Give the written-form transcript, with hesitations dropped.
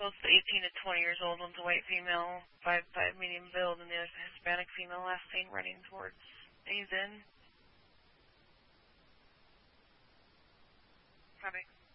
Both the 18 to 20 years old. One's a white female, 5'5", medium build, and the other's a Hispanic female, last seen running towards Azen. Copy.